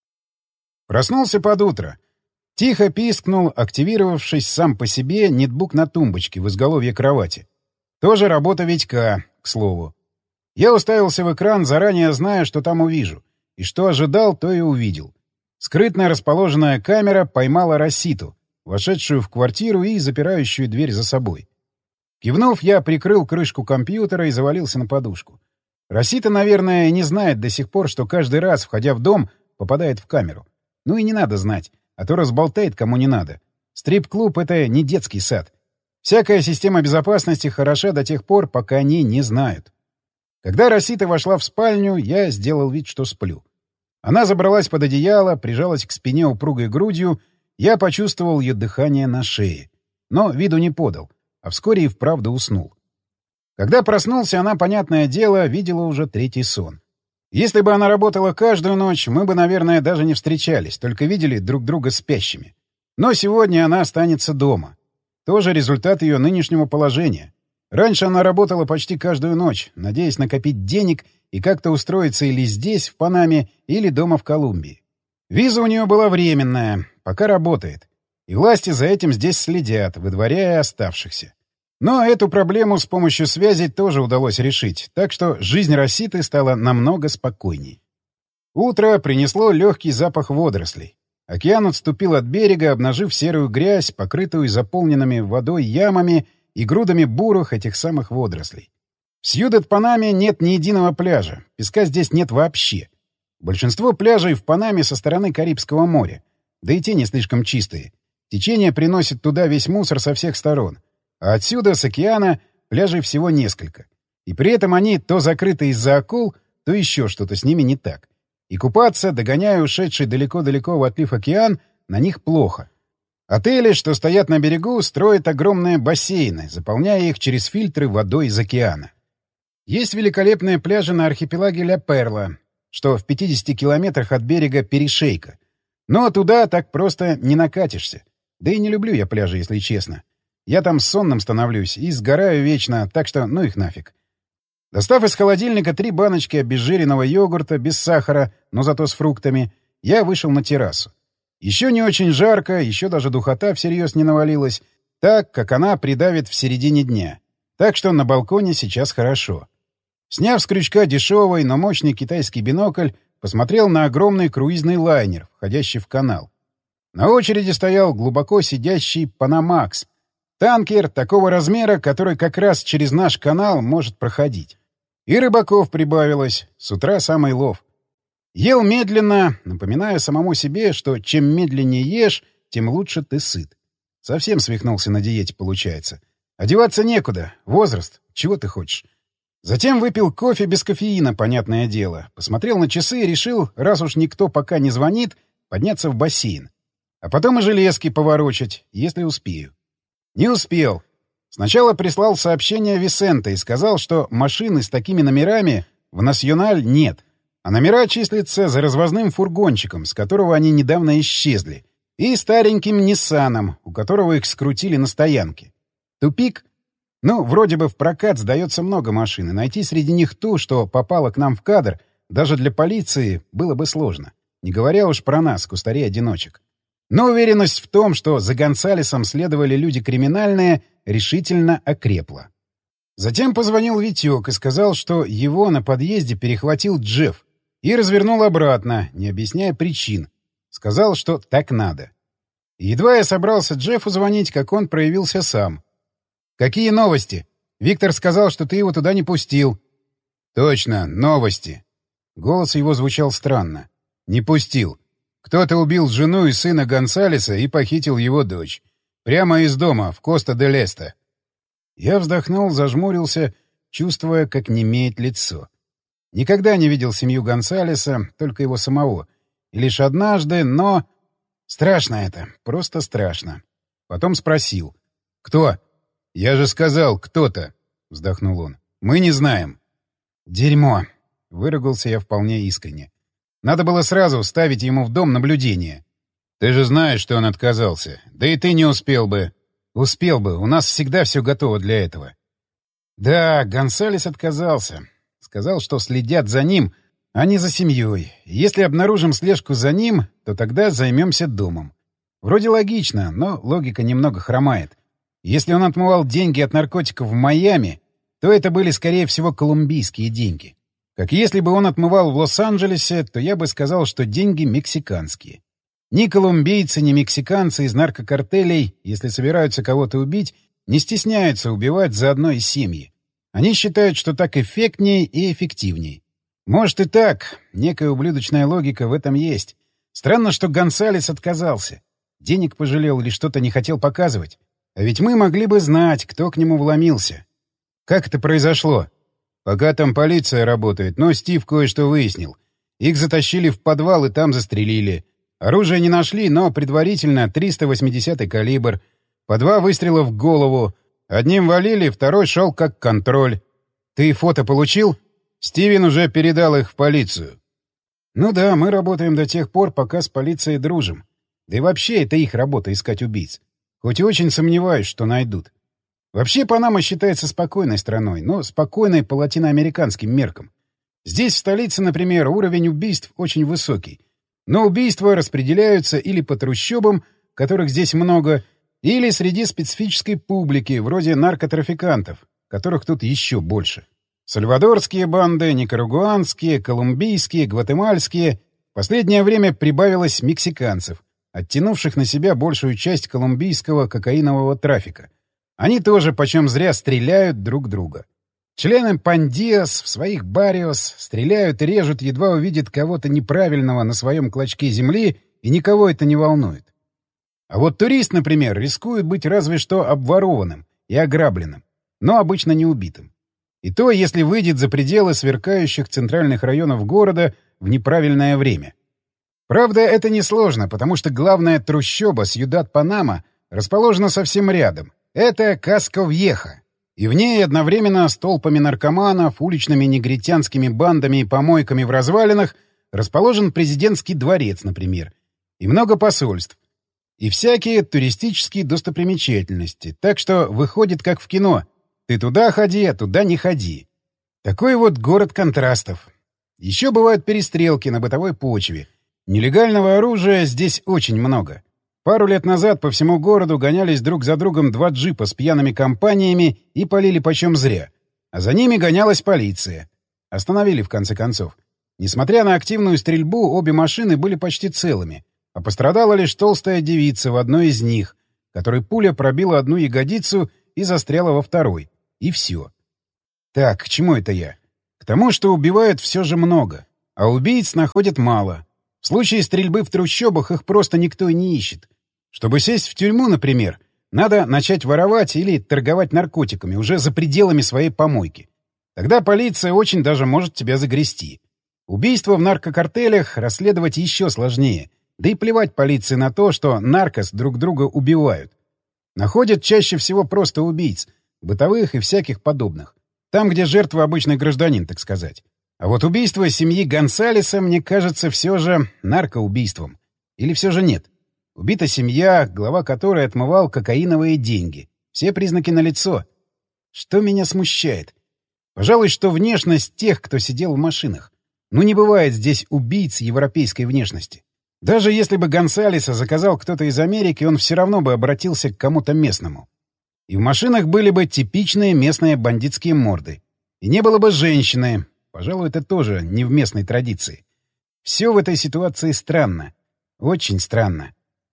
Проснулся под утро. Тихо пискнул, активировавшись сам по себе, нетбук на тумбочке в изголовье кровати. Тоже работа Витька, к слову. Я уставился в экран, заранее зная, что там увижу. И что ожидал, то и увидел. Скрытно расположенная камера поймала Роситу, вошедшую в квартиру и запирающую дверь за собой. Кивнув, я прикрыл крышку компьютера и завалился на подушку. Росита, наверное, не знает до сих пор, что каждый раз, входя в дом, попадает в камеру. Ну и не надо знать, а то разболтает кому не надо. Стрип-клуб — это не детский сад. Всякая система безопасности хороша до тех пор, пока они не знают. Когда Росита вошла в спальню, я сделал вид, что сплю. Она забралась под одеяло, прижалась к спине упругой грудью, я почувствовал ее дыхание на шее. Но виду не подал, а вскоре и вправду уснул. Когда проснулся, она, понятное дело, видела уже третий сон. Если бы она работала каждую ночь, мы бы, наверное, даже не встречались, только видели друг друга спящими. Но сегодня она останется дома. Тоже результат ее нынешнего положения. Раньше она работала почти каждую ночь, надеясь накопить денег и как-то устроиться или здесь, в Панаме, или дома в Колумбии. Виза у нее была временная, пока работает. И власти за этим здесь следят, выдворяя оставшихся. Но эту проблему с помощью связей тоже удалось решить, так что жизнь Роситы стала намного спокойней. Утро принесло легкий запах водорослей. Океан отступил от берега, обнажив серую грязь, покрытую заполненными водой ямами и грудами бурых этих самых водорослей. В Сьюдад-Панаме нет ни единого пляжа, песка здесь нет вообще. Большинство пляжей в Панаме со стороны Карибского моря, да и те не слишком чистые. Течение приносит туда весь мусор со всех сторон. А отсюда, с океана, пляжей всего несколько. И при этом они то закрыты из-за акул, то еще что-то с ними не так. И купаться, догоняя ушедший далеко-далеко в отлив океан, на них плохо. Отели, что стоят на берегу, строят огромные бассейны, заполняя их через фильтры водой из океана. Есть великолепные пляжи на архипелаге Ля-Перла, что в 50 километрах от берега Перешейка. Но туда так просто не накатишься. Да и не люблю я пляжи, если честно. Я там сонным становлюсь и сгораю вечно, так что ну их нафиг. Достав из холодильника 3 баночки обезжиренного йогурта без сахара, но зато с фруктами, я вышел на террасу. Еще не очень жарко, еще даже духота всерьез не навалилась, так, как она придавит в середине дня. Так что на балконе сейчас хорошо. Сняв с крючка дешевый, но мощный китайский бинокль, посмотрел на огромный круизный лайнер, входящий в канал. На очереди стоял глубоко сидящий «Панамакс». Танкер такого размера, который как раз через наш канал может проходить. И рыбаков прибавилось. С утра самый лов. Ел медленно, напоминая самому себе, что чем медленнее ешь, тем лучше ты сыт. Совсем свихнулся на диете, получается. Одеваться некуда. Возраст. Чего ты хочешь? Затем выпил кофе без кофеина, понятное дело. Посмотрел на часы и решил, раз уж никто пока не звонит, подняться в бассейн. А потом и железки поворочить, если успею. Не успел. Сначала прислал сообщение Висенте и сказал, что машины с такими номерами в Националь нет, а номера числятся за развозным фургончиком, с которого они недавно исчезли, и стареньким Ниссаном, у которого их скрутили на стоянке. Тупик? Ну, вроде бы в прокат сдается много машин, и найти среди них ту, что попала к нам в кадр, даже для полиции было бы сложно, не говоря уж про нас, кустарей-одиночек. Но уверенность в том, что за Гонсалесом следовали люди криминальные, решительно окрепла. Затем позвонил Витек и сказал, что его на подъезде перехватил Джефф и развернул обратно, не объясняя причин. Сказал, что так надо. И едва я собрался Джеффу звонить, как он проявился сам. «Какие новости? Виктор сказал, что ты его туда не пустил». «Точно, новости». Голос его звучал странно. «Не пустил. Кто-то убил жену и сына Гонсалеса и похитил его дочь. Прямо из дома, в Коста-де-Лесто». Я вздохнул, зажмурился, чувствуя, как немеет лицо. Никогда не видел семью Гонсалеса, только его самого. И лишь однажды, но... Страшно это, просто страшно. Потом спросил. «Кто?» «Я же сказал, кто-то», — вздохнул он. «Мы не знаем». «Дерьмо», — выругался я вполне искренне. «Надо было сразу ставить ему в дом наблюдение». «Ты же знаешь, что он отказался. Да и ты не успел бы». «Успел бы. У нас всегда все готово для этого». «Да, Гонсалес отказался. Сказал, что следят за ним, а не за семьей. Если обнаружим слежку за ним, то тогда займемся домом. Вроде логично, но логика немного хромает. Если он отмывал деньги от наркотиков в Майами, то это были, скорее всего, колумбийские деньги. Как если бы он отмывал в Лос-Анджелесе, то я бы сказал, что деньги мексиканские. Ни колумбийцы, ни мексиканцы из наркокартелей, если собираются кого-то убить, не стесняются убивать заодно и семьи. Они считают, что так эффектнее и эффективнее. Может и так, некая ублюдочная логика в этом есть. Странно, что Гонсалес отказался. Денег пожалел или что-то не хотел показывать. А ведь мы могли бы знать, кто к нему вломился. Как это произошло? Пока там полиция работает, но Стив кое-что выяснил. Их затащили в подвал и там застрелили. Оружие не нашли, но предварительно 380-й калибр. По 2 выстрела в голову. Одним валили, второй шел как контроль. Ты фото получил? Стивен уже передал их в полицию. Ну да, мы работаем до тех пор, пока с полицией дружим. Да и вообще это их работа — искать убийц. Хоть и очень сомневаюсь, что найдут. Вообще Панама считается спокойной страной, но спокойной по латиноамериканским меркам. Здесь, в столице, например, уровень убийств очень высокий. Но убийства распределяются или по трущобам, которых здесь много, или среди специфической публики, вроде наркотрафикантов, которых тут еще больше. Сальвадорские банды, никарагуанские, колумбийские, гватемальские. В последнее время прибавилось мексиканцев, оттянувших на себя большую часть колумбийского кокаинового трафика. Они тоже почем зря стреляют друг друга. Члены пандиас в своих барриос стреляют и режут, едва увидят кого-то неправильного на своем клочке земли, и никого это не волнует. А вот турист, например, рискует быть разве что обворованным и ограбленным, но обычно не убитым. И то, если выйдет за пределы сверкающих центральных районов города в неправильное время. Правда, это несложно, потому что главная трущоба Сьюдад-Панама расположена совсем рядом. Это Каско-Вьеха. И в ней одновременно с толпами наркоманов, уличными негритянскими бандами и помойками в развалинах расположен президентский дворец, например, и много посольств. И всякие туристические достопримечательности. Так что выходит как в кино. Ты туда ходи, а туда не ходи. Такой вот город контрастов. Еще бывают перестрелки на бытовой почве. Нелегального оружия здесь очень много. Пару лет назад по всему городу гонялись друг за другом 2 джипа с пьяными компаниями и полили почем зря. А за ними гонялась полиция. Остановили в конце концов. Несмотря на активную стрельбу, обе машины были почти целыми. А пострадала лишь толстая девица в одной из них, которой пуля пробила одну ягодицу и застряла во второй. И все. Так, к чему это я? К тому, что убивают все же много, а убийц находят мало. В случае стрельбы в трущобах их просто никто и не ищет. Чтобы сесть в тюрьму, например, надо начать воровать или торговать наркотиками уже за пределами своей помойки. Тогда полиция очень даже может тебя загрести. Убийства в наркокартелях расследовать еще сложнее. Да и плевать полиции на то, что наркос друг друга убивают. Находят чаще всего просто убийц, бытовых и всяких подобных. Там, где жертва обычный гражданин, так сказать. А вот убийство семьи Гонсалеса, мне кажется, все же наркоубийством. Или все же нет? Убита семья, глава которой отмывал кокаиновые деньги. Все признаки налицо. Что меня смущает? Пожалуй, что внешность тех, кто сидел в машинах. Ну, не бывает здесь убийц европейской внешности. Даже если бы Гонсалеса заказал кто-то из Америки, он все равно бы обратился к кому-то местному. И в машинах были бы типичные местные бандитские морды. И не было бы женщины. Пожалуй, это тоже не в местной традиции. Все в этой ситуации странно. Очень странно.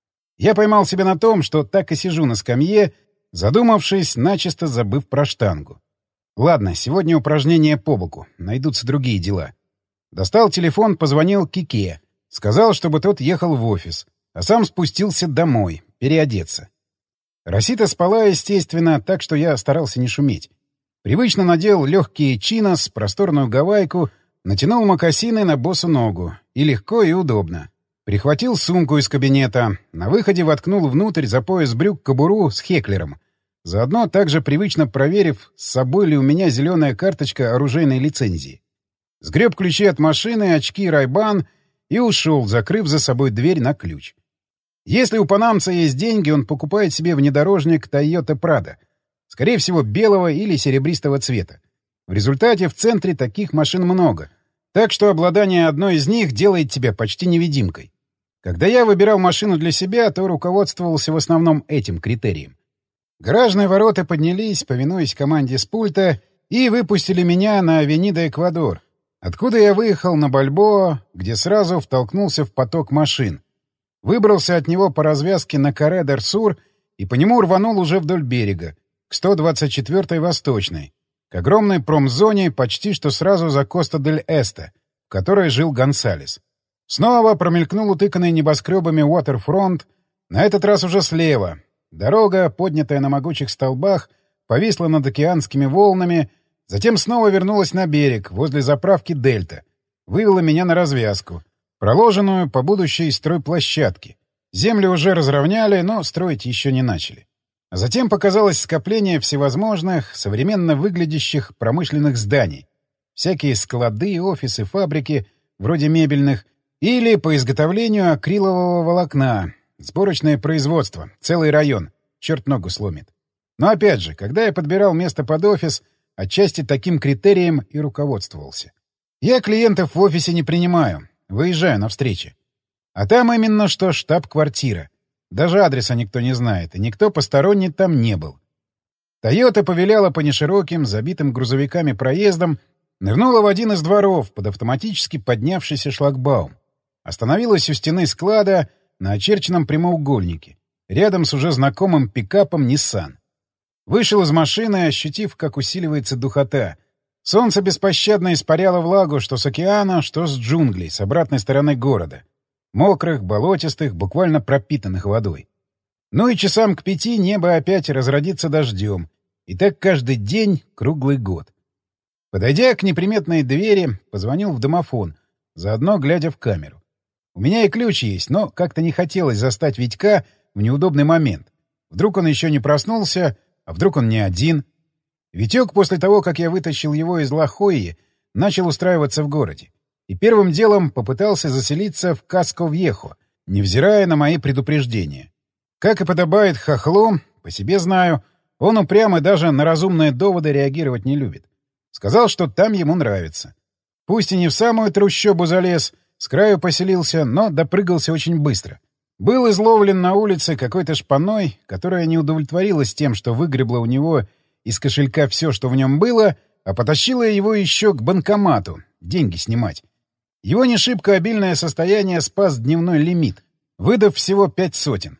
Я поймал себя на том, что так и сижу на скамье, задумавшись, начисто забыв про штангу. Ладно, сегодня упражнения по боку, найдутся другие дела. Достал телефон, позвонил Кике. Сказал, чтобы тот ехал в офис, а сам спустился домой, переодеться. Росита спала, естественно, так что я старался не шуметь. Привычно надел легкие чинос, просторную гавайку, натянул мокасины на босу ногу. И легко, и удобно. Прихватил сумку из кабинета. На выходе воткнул внутрь за пояс брюк кобуру с хеклером. Заодно также привычно проверив, с собой ли у меня зеленая карточка оружейной лицензии. Сгреб ключи от машины, очки Ray-Ban и ушел, закрыв за собой дверь на ключ. Если у панамца есть деньги, он покупает себе внедорожник Toyota Prado. Скорее всего, белого или серебристого цвета. В результате в центре таких машин много. Так что обладание одной из них делает тебя почти невидимкой. Когда я выбирал машину для себя, то руководствовался в основном этим критерием. Гаражные ворота поднялись, повинуясь команде с пульта, и выпустили меня на Авенида Эквадор, откуда я выехал на Бальбоа, где сразу втолкнулся в поток машин. Выбрался от него по развязке на Каре-дер-Сур и по нему рванул уже вдоль берега, к 124-й Восточной, к огромной промзоне почти что сразу за Коста-дель-Эсте, в которой жил Гонсалес. Снова промелькнул утыканный небоскребами Уотерфронт, на этот раз уже слева. Дорога, поднятая на могучих столбах, повисла над океанскими волнами, затем снова вернулась на берег, возле заправки «Дельта», вывела меня на развязку, проложенную по будущей стройплощадке. Землю уже разровняли, но строить еще не начали. А затем показалось скопление всевозможных, современно выглядящих промышленных зданий. Всякие склады, офисы, фабрики, вроде мебельных, или по изготовлению акрилового волокна, сборочное производство, целый район, черт ногу сломит. Но опять же, когда я подбирал место под офис, отчасти таким критерием и руководствовался. Я клиентов в офисе не принимаю, выезжаю на встречи. А там именно что штаб-квартира. Даже адреса никто не знает, и никто посторонний там не был. «Тойота» повиляла по нешироким, забитым грузовиками проездам, нырнула в один из дворов под автоматически поднявшийся шлагбаум. Остановилась у стены склада на очерченном прямоугольнике, рядом с уже знакомым пикапом Nissan. Вышел из машины, ощутив, как усиливается духота. Солнце беспощадно испаряло влагу что с океана, что с джунглей, с обратной стороны города. Мокрых, болотистых, буквально пропитанных водой. Ну и часам к 5 небо опять разродится дождем. И так каждый день, круглый год. Подойдя к неприметной двери, позвонил в домофон, заодно глядя в камеру. У меня и ключ есть, но как-то не хотелось застать Витька в неудобный момент. Вдруг он еще не проснулся, а вдруг он не один. Витек после того, как я вытащил его из Ла-Хойи, начал устраиваться в городе. И первым делом попытался заселиться в Каско-Вьехо, невзирая на мои предупреждения. Как и подобает хохлу, по себе знаю, он упрямо даже на разумные доводы реагировать не любит. Сказал, что там ему нравится. Пусть и не в самую трущобу залез, с краю поселился, но допрыгался очень быстро. Был изловлен на улице какой-то шпаной, которая не удовлетворилась тем, что выгребла у него из кошелька все, что в нем было, а потащила его еще к банкомату, деньги снимать. Его не шибко обильное состояние спас дневной лимит, выдав всего 5 сотен.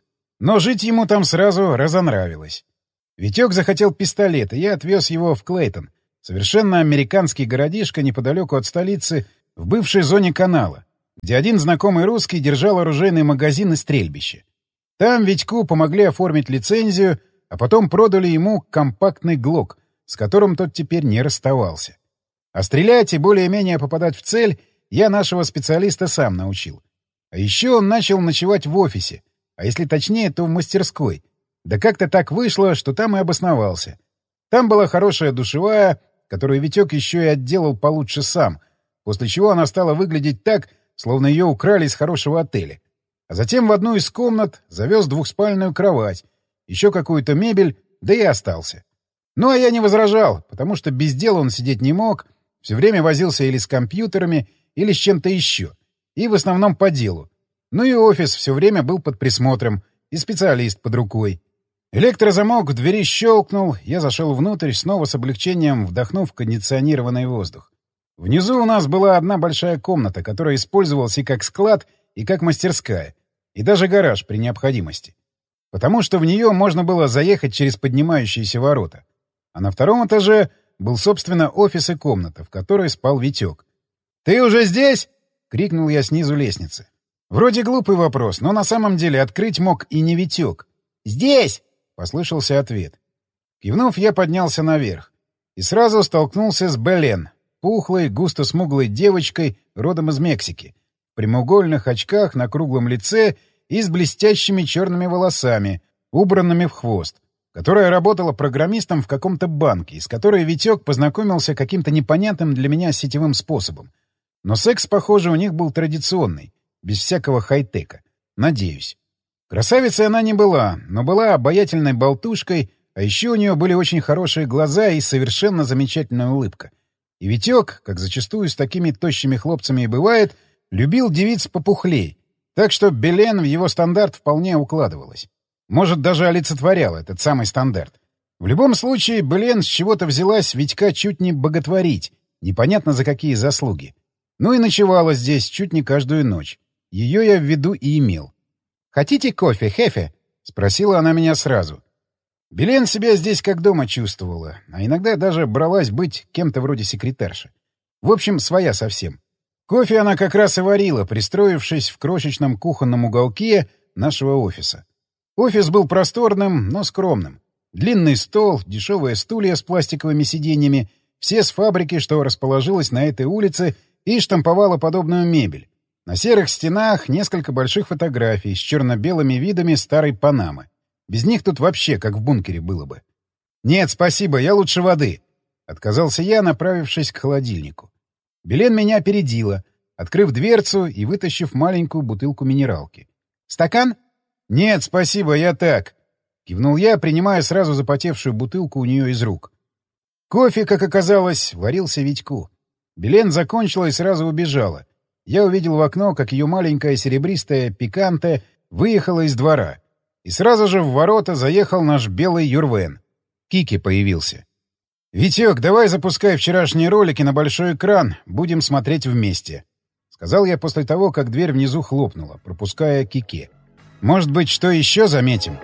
Но жить ему там сразу разонравилось. Витек захотел пистолет, и я отвез его в Клейтон, совершенно американский городишко неподалеку от столицы, в бывшей зоне канала, где один знакомый русский держал оружейный магазин и стрельбище. Там Витьку помогли оформить лицензию, а потом продали ему компактный ГЛОК, с которым тот теперь не расставался. А стрелять и более-менее попадать в цель я нашего специалиста сам научил. А еще он начал ночевать в офисе, а если точнее, то в мастерской. Да как-то так вышло, что там и обосновался. Там была хорошая душевая, которую Витек еще и отделал получше сам, после чего она стала выглядеть так, словно ее украли из хорошего отеля. А затем в одну из комнат завез двухспальную кровать, еще какую-то мебель, да и остался. Ну а я не возражал, потому что без дела он сидеть не мог, все время возился или с компьютерами, или с чем-то еще, и в основном по делу. Ну и офис все время был под присмотром, и специалист под рукой. Электрозамок в двери щелкнул, я зашел внутрь, снова с облегчением вдохнув кондиционированный воздух. Внизу у нас была одна большая комната, которая использовалась и как склад, и как мастерская, и даже гараж при необходимости. Потому что в нее можно было заехать через поднимающиеся ворота. А на втором этаже был, собственно, офис и комната, в которой спал Витек. «Ты уже здесь?» — крикнул я снизу лестницы. Вроде глупый вопрос, но на самом деле открыть мог и не Витек. «Здесь!» — послышался ответ. Кивнув, я поднялся наверх. И сразу столкнулся с Белен, пухлой, густо смуглой девочкой, родом из Мексики, в прямоугольных очках на круглом лице и с блестящими черными волосами, убранными в хвост, которая работала программистом в каком-то банке, с которой Витек познакомился каким-то непонятным для меня сетевым способом. Но секс, похоже, у них был традиционный, без всякого хай-тека. Надеюсь. Красавицей она не была, но была обаятельной болтушкой, а еще у нее были очень хорошие глаза и совершенно замечательная улыбка. И Витек, как зачастую с такими тощими хлопцами и бывает, любил девиц попухлей, так что Белен в его стандарт вполне укладывалась. Может, даже олицетворял этот самый стандарт. В любом случае, Белен с чего-то взялась Витька чуть не боготворить, непонятно за какие заслуги. Ну и ночевала здесь чуть не каждую ночь. Ее я в виду и имел. «Хотите кофе, Хефе?» — спросила она меня сразу. Белен себя здесь как дома чувствовала, а иногда даже бралась быть кем-то вроде секретарши. В общем, своя совсем. Кофе она как раз и варила, пристроившись в крошечном кухонном уголке нашего офиса. Офис был просторным, но скромным. Длинный стол, дешевые стулья с пластиковыми сиденьями, все с фабрики, что расположилась на этой улице и штамповала подобную мебель. На серых стенах несколько больших фотографий с черно-белыми видами старой Панамы. Без них тут вообще как в бункере было бы. «Нет, спасибо, я лучше воды», — отказался я, направившись к холодильнику. Белен меня опередила, открыв дверцу и вытащив маленькую бутылку минералки. «Стакан?» «Нет, спасибо, я так», — кивнул я, принимая сразу запотевшую бутылку у нее из рук. Кофе, как оказалось, варился Витьку. Белен закончила и сразу убежала. Я увидел в окно, как ее маленькая серебристая пиканте выехала из двора. И сразу же в ворота заехал наш белый Юрвен. Кики появился. «Витек, давай запускай вчерашние ролики на большой экран, будем смотреть вместе», — сказал я после того, как дверь внизу хлопнула, пропуская Кики. «Может быть, что еще заметим?»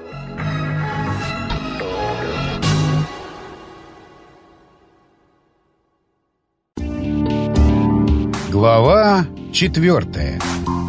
Глава 4.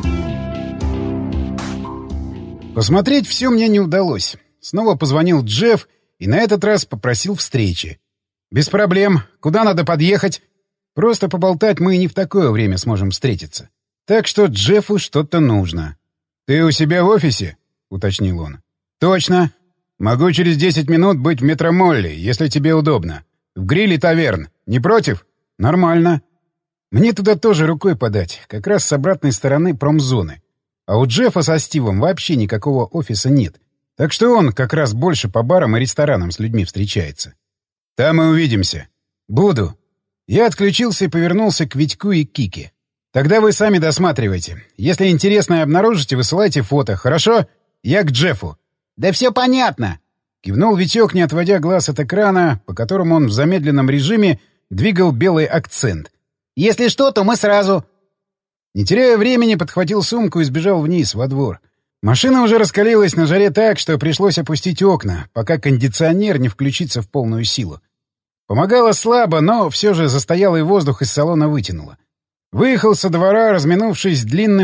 Посмотреть все мне не удалось. Снова позвонил Джефф и на этот раз попросил встречи. «Без проблем. Куда надо подъехать?» «Просто поболтать мы и не в такое время сможем встретиться. Так что Джеффу что-то нужно». «Ты у себя в офисе?» — уточнил он. «Точно. Могу через 10 минут быть в Метромолле, если тебе удобно. В гриле таверн. Не против?» «Нормально. Мне туда тоже рукой подать, как раз с обратной стороны промзоны. А у Джеффа со Стивом вообще никакого офиса нет. Так что он как раз больше по барам и ресторанам с людьми встречается. Там и увидимся. Буду». Я отключился и повернулся к Витьку и Кике. «Тогда вы сами досматривайте. Если интересное обнаружите, высылайте фото, хорошо? Я к Джеффу». «Да все понятно!» — кивнул Витек, не отводя глаз от экрана, по которому он в замедленном режиме двигал белый акцент. «Если что, то мы сразу...» Не теряя времени, подхватил сумку и сбежал вниз, во двор. Машина уже раскалилась на жаре так, что пришлось опустить окна, пока кондиционер не включится в полную силу. Помогало слабо, но все же застоялый воздух из салона вытянуло. Выехал со двора, разминувшись длинным